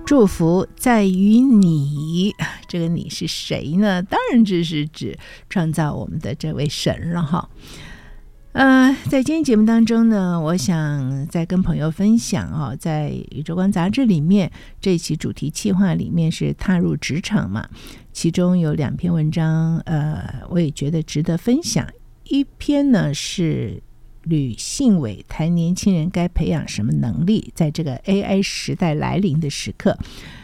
祝福在于你，这个你是谁呢？当然这是指创造我们的这位神了哈。在今天节目当中呢，我想再跟朋友分享在宇宙观杂志里面这一期主题企划里面是踏入职场嘛，其中有2篇文章我也觉得值得分享。一篇呢是吕信伟谈年轻人该培养什么能力，在这个 AI 时代来临的时刻。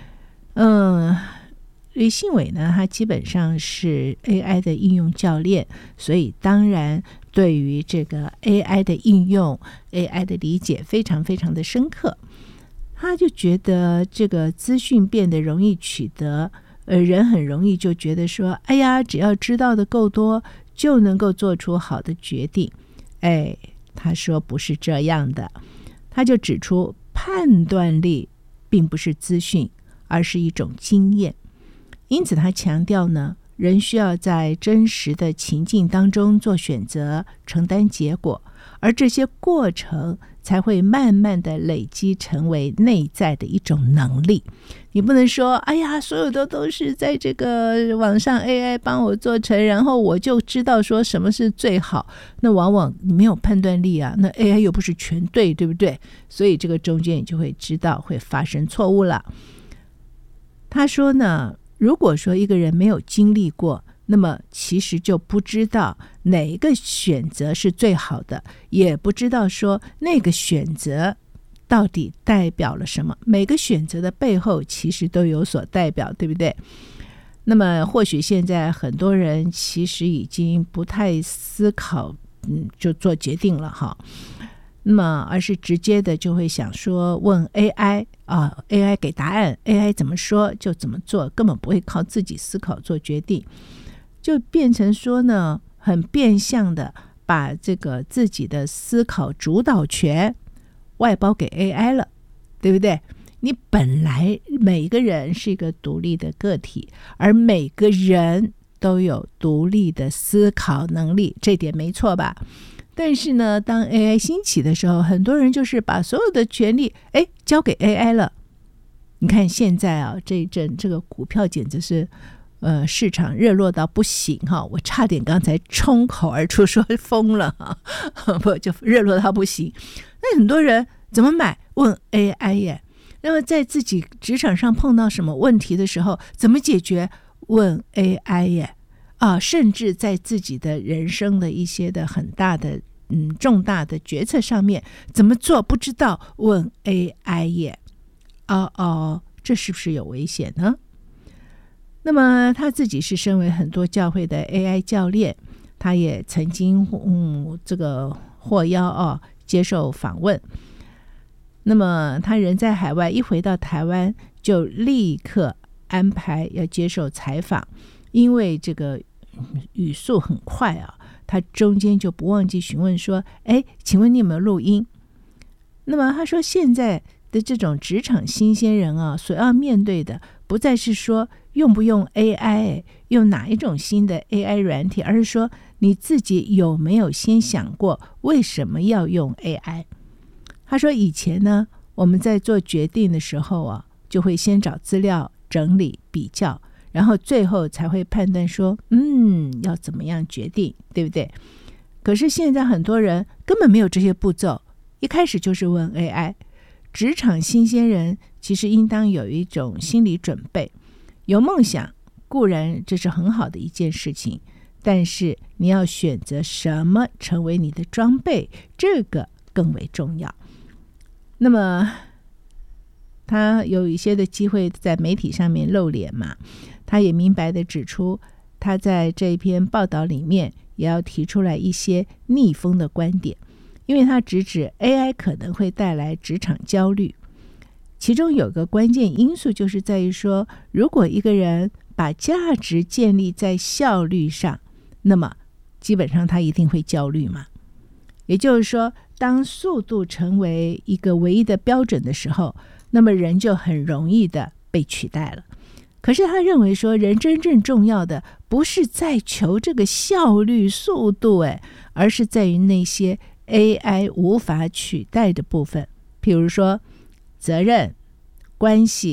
吕信伟呢，他基本上是 AI 的应用教练，所以当然对于这个 AI 的应用 AI 的理解非常非常的深刻。他就觉得这个资讯变得容易取得，人很容易就觉得说，哎呀，只要知道的够多就能够做出好的决定。他说不是这样的，他就指出判断力并不是资讯，而是一种经验。因此他强调呢，人需要在真实的情境当中做选择，承担结果，而这些过程才会慢慢的累积成为内在的一种能力。你不能说，哎呀，所有的都是在这个网上 AI 帮我做成，然后我就知道说什么是最好，那往往你没有判断力啊，那 AI 又不是全对，对不对？所以这个中间你就会知道会发生错误了。他说呢，如果说一个人没有经历过，那么其实就不知道哪一个选择是最好的，也不知道说那个选择到底代表了什么。每个选择的背后其实都有所代表，对不对？那么或许现在很多人其实已经不太思考就做决定了哈，那么而是直接的就会想说问 AI AI 给答案， AI 怎么说就怎么做，根本不会靠自己思考做决定，就变成说呢，很变相的把这个自己的思考主导权外包给 AI 了，对不对？你本来每个人是一个独立的个体，而每个人都有独立的思考能力，这点没错吧？但是呢，当 AI 兴起的时候，很多人就是把所有的权利交给 AI 了。你看现在这一阵这个股票简直是市场热络到不行哈，我差点刚才冲口而出说疯了不就热络到不行。那很多人怎么买？问 AI 耶。那么在自己职场上碰到什么问题的时候，怎么解决？问 AI 耶。甚至在自己的人生的一些的很大的重大的决策上面怎么做不知道，问 AI 耶。这是不是有危险呢？那么他自己是身为很多教会的 AI 教练，他也曾经这个获邀接受访问。那么他人在海外，一回到台湾就立刻安排要接受采访，因为这个语速很快他中间就不忘记询问说，请问你有没有录音？那么他说现在的这种职场新鲜人所要面对的不再是说用不用 AI， 用哪一种新的 AI 软体，而是说你自己有没有先想过为什么要用 AI。 他说以前呢，我们在做决定的时候就会先找资料整理比较，然后最后才会判断说要怎么样决定，对不对？可是现在很多人根本没有这些步骤，一开始就是问 AI。 职场新鲜人其实应当有一种心理准备，有梦想固然这是很好的一件事情，但是你要选择什么成为你的装备，这个更为重要。那么他有一些的机会在媒体上面露脸嘛，他也明白的指出，他在这一篇报道里面也要提出来一些逆风的观点，因为他直指 AI 可能会带来职场焦虑。其中有个关键因素就是在于说，如果一个人把价值建立在效率上，那么基本上他一定会焦虑嘛。也就是说，当速度成为一个唯一的标准的时候，那么人就很容易的被取代了。可是他认为说，人真正重要的不是在求这个效率速度而是在于那些 AI 无法取代的部分，譬如说责任、关系、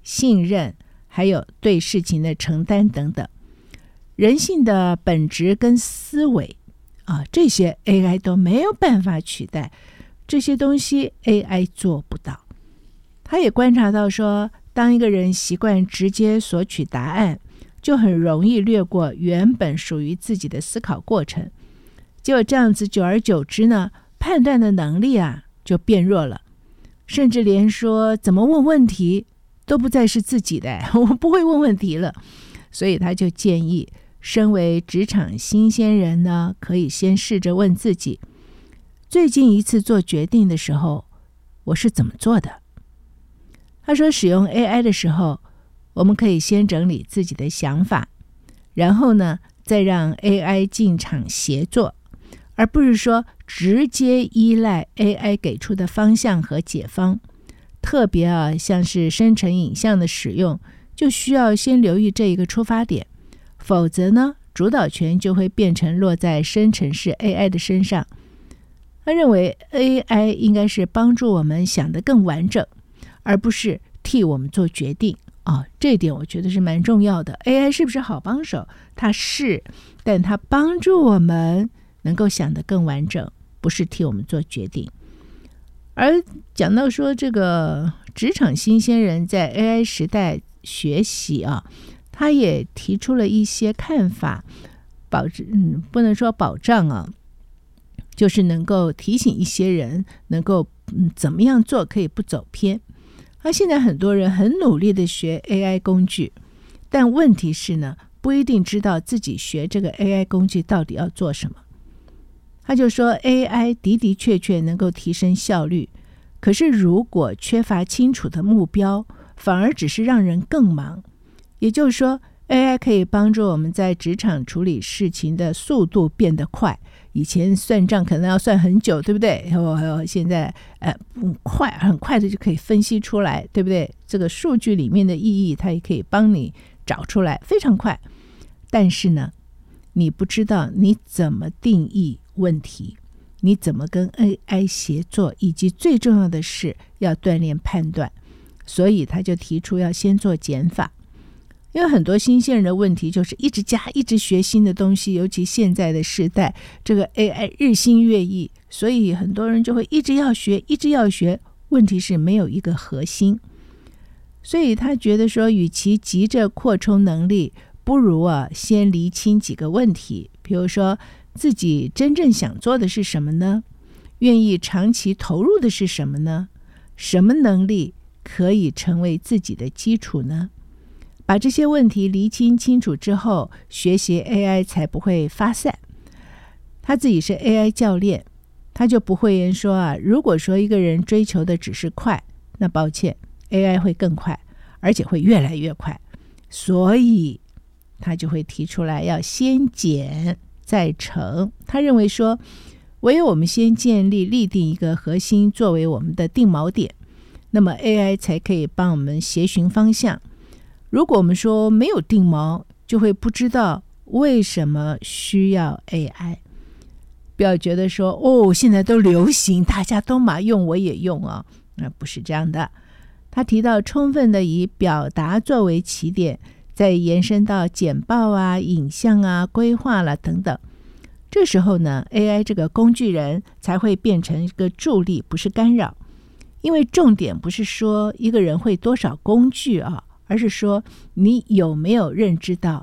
信任，还有对事情的承担等等。人性的本质跟思维这些 AI 都没有办法取代，这些东西 AI 做不到。他也观察到说，当一个人习惯直接索取答案，就很容易略过原本属于自己的思考过程，结果这样子久而久之呢，判断的能力就变弱了，甚至连说怎么问问题都不再是自己的，我不会问问题了。所以他就建议身为职场新鲜人呢，可以先试着问自己，最近一次做决定的时候我是怎么做的。他说使用 AI 的时候，我们可以先整理自己的想法，然后呢再让 AI 进场协作，而不是说直接依赖 AI 给出的方向和解方。特别像是生成影像的使用，就需要先留意这一个出发点，否则呢主导权就会变成落在生成式 AI 的身上。他认为 AI 应该是帮助我们想得更完整，而不是替我们做决定这一点我觉得是蛮重要的。 AI 是不是好帮手？它是，但它帮助我们能够想得更完整，不是替我们做决定。而讲到说这个职场新鲜人在 AI 时代学习他也提出了一些看法，不能说保障就是能够提醒一些人能够怎么样做可以不走偏。现在很多人很努力的学 AI 工具，但问题是呢，不一定知道自己学这个 AI 工具到底要做什么。他就说 AI 的确能够提升效率，可是如果缺乏清楚的目标，反而只是让人更忙。也就是说 AI 可以帮助我们在职场处理事情的速度变得快，以前算账可能要算很久，对不对？现在很快的就可以分析出来，对不对？这个数据里面的意义它也可以帮你找出来，非常快。但是呢，你不知道你怎么定义问题，你怎么跟 AI 协作，以及最重要的是要锻炼判断。所以他就提出要先做减法。因为很多新鲜人的问题就是一直加一直学新的东西，尤其现在的时代这个 AI 日新月异，所以很多人就会一直要学，问题是没有一个核心。所以他觉得说，与其急着扩充能力，不如先厘清几个问题。比如说自己真正想做的是什么呢？愿意长期投入的是什么呢？什么能力可以成为自己的基础呢？把这些问题厘清清楚之后，学习 AI 才不会发散。他自己是 AI 教练，他就不讳言说如果说一个人追求的只是快，那抱歉， AI 会更快，而且会越来越快。所以他就会提出来要先减再成。他认为说，唯有我们先立定一个核心作为我们的定锚点，那么 AI 才可以帮我们协寻方向。如果我们说没有定锚，就会不知道为什么需要 AI。 不要觉得说现在都流行，大家都嘛用，我也用不是这样的。他提到充分的以表达作为起点，再延伸到简报影像规划等等。这时候呢 AI 这个工具人才会变成一个助力，不是干扰。因为重点不是说一个人会多少工具而是说你有没有认知到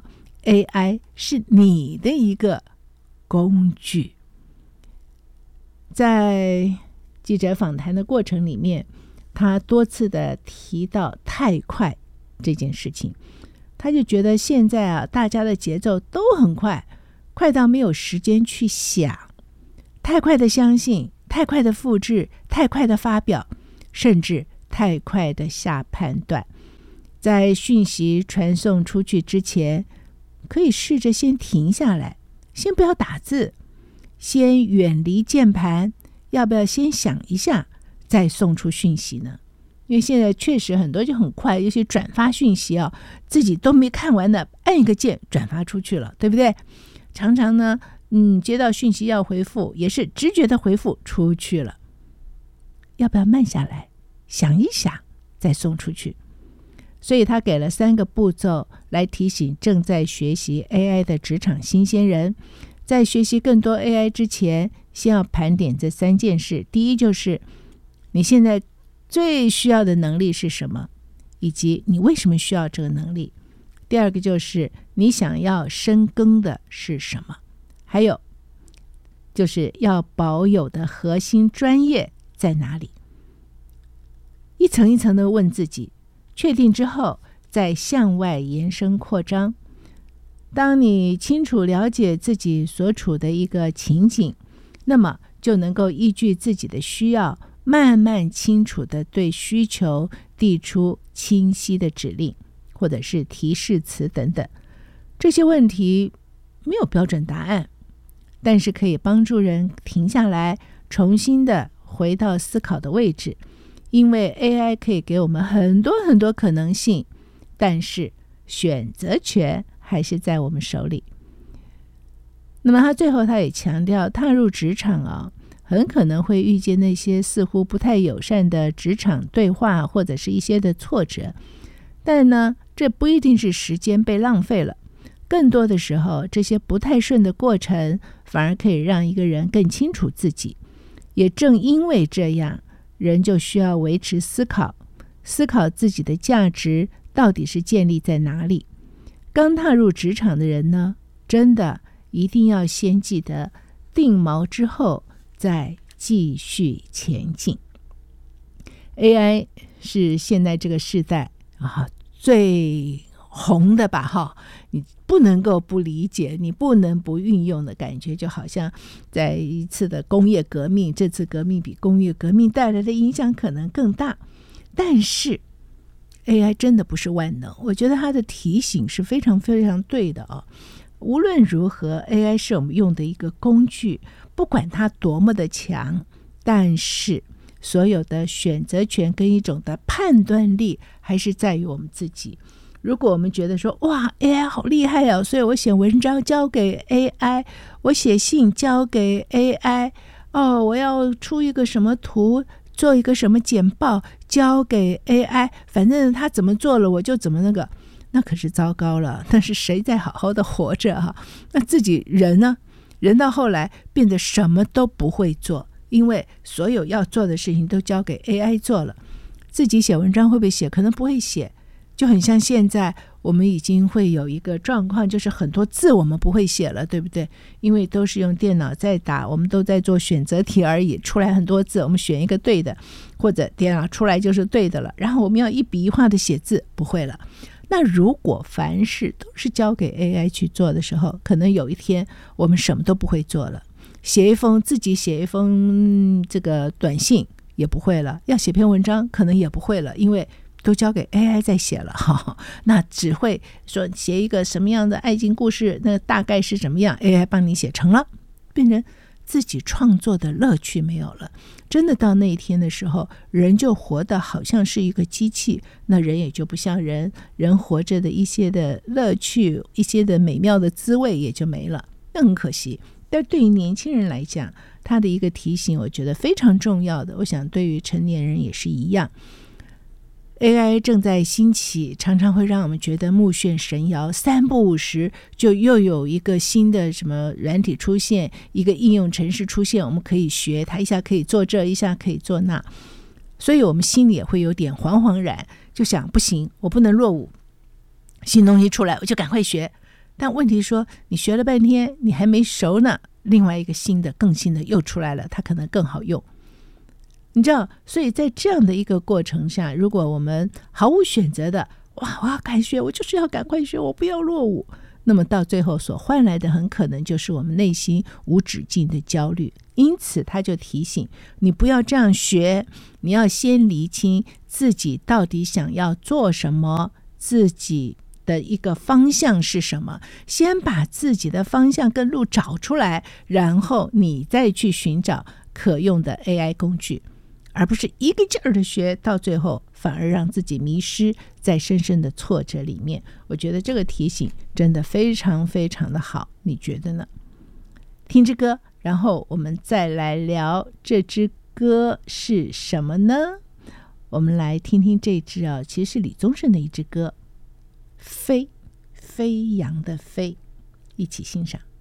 AI 是你的一个工具。在记者访谈的过程里面，他多次的提到太快这件事情。他就觉得现在大家的节奏都很快，快到没有时间去想，太快的相信，太快的复制，太快的发表，甚至太快的下判断。在讯息传送出去之前，可以试着先停下来，先不要打字，先远离键盘，要不要先想一下再送出讯息呢？因为现在确实很多就很快，尤其转发讯息自己都没看完的，按一个键转发出去了，对不对？常常呢接到讯息要回复，也是直觉的回复出去了。要不要慢下来想一想再送出去？ 所以他给了3个步骤来提醒正在学习 AI 的职场新鲜人，在学习更多 AI 之前，先要盘点这3件事。第一就是你现在最需要的能力是什么，以及你为什么需要这个能力。第二个就是你想要深耕的是什么，还有就是要保有的核心专业在哪里。一层一层的问自己，确定之后再向外延伸扩张。当你清楚了解自己所处的一个情景，那么就能够依据自己的需要，慢慢清楚地对需求递出清晰的指令，或者是提示词等等。这些问题没有标准答案，但是可以帮助人停下来，重新的回到思考的位置。因为 AI 可以给我们很多很多可能性，但是选择权还是在我们手里。那么最后他也强调，踏入职场很可能会遇见那些似乎不太友善的职场对话，或者是一些的挫折，但呢，这不一定是时间被浪费了，更多的时候，这些不太顺的过程反而可以让一个人更清楚自己。也正因为这样，人就需要维持思考自己的价值到底是建立在哪里。刚踏入职场的人呢，真的一定要先记得定锚之后再继续前进。 AI 是现在这个时代最红的吧，你不能够不理解，你不能不运用的感觉，就好像在一次的工业革命，这次革命比工业革命带来的影响可能更大。但是 AI 真的不是万能，我觉得它的提醒是非常非常对的无论如何 AI 是我们用的一个工具，不管它多么的强，但是所有的选择权跟一种的判断力还是在于我们自己。如果我们觉得说哇 AI 好厉害所以我写文章交给 AI， 我写信交给 AI， 我要出一个什么图，做一个什么简报交给 AI， 反正他怎么做了我就怎么那可是糟糕了。但是谁在好好的活着那自己人呢？人到后来变得什么都不会做，因为所有要做的事情都交给 AI 做了。自己写文章会不会写？可能不会写。就很像现在我们已经会有一个状况，就是很多字我们不会写了，对不对？因为都是用电脑在打，我们都在做选择题而已，出来很多字，我们选一个对的，或者电脑出来就是对的了，然后我们要一笔一画的写字，不会了。那如果凡事都是交给 AI 去做的时候，可能有一天我们什么都不会做了。自己写一封这个短信也不会了，要写篇文章可能也不会了，因为都交给 AI 在写了那只会说写一个什么样的爱情故事，那大概是怎么样， AI 帮你写成了，变成自己创作的乐趣没有了。真的到那一天的时候，人就活得好像是一个机器，那人也就不像人活着的一些的乐趣，一些的美妙的滋味也就没了，那很可惜。但对于年轻人来讲，他的一个提醒我觉得非常重要的，我想对于成年人也是一样。AI 正在兴起，常常会让我们觉得目眩神摇，三不五时就又有一个新的什么软体出现，一个应用程式出现，我们可以学，它一下可以做这，一下可以做那，所以我们心里也会有点惶惶然，就想不行，我不能落伍，新东西出来我就赶快学。但问题说你学了半天你还没熟呢，另外一个新的更新的又出来了，它可能更好用，你知道。所以在这样的一个过程下，如果我们毫无选择的哇我要赶学，我就是要赶快学，我不要落伍，那么到最后所换来的很可能就是我们内心无止境的焦虑。因此他就提醒你不要这样学，你要先厘清自己到底想要做什么，自己的一个方向是什么，先把自己的方向跟路找出来，然后你再去寻找可用的 AI 工具，而不是一个劲儿的学，到最后反而让自己迷失在深深的挫折里面。我觉得这个提醒真的非常非常的好，你觉得呢？听支歌，然后我们再来聊这支歌是什么呢？ 我们来听听这支其实是李宗盛的一支歌，飞扬的飞，一起欣赏。